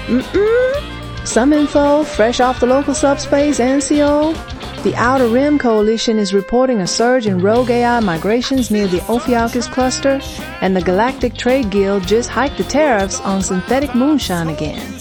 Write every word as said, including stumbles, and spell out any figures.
Mm-mm. Some info fresh off the local subspace N C O. The Outer Rim Coalition is reporting a surge in rogue A I migrations near the Ophiuchus cluster, and the Galactic Trade Guild just hiked the tariffs on synthetic moonshine again.